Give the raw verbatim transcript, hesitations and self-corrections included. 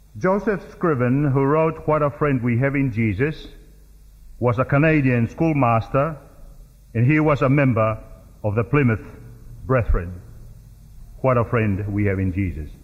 Joseph Scriven, who wrote What a Friend We Have in Jesus, was a Canadian schoolmaster, and he was a member of the Plymouth Brethren. What a friend we have in Jesus.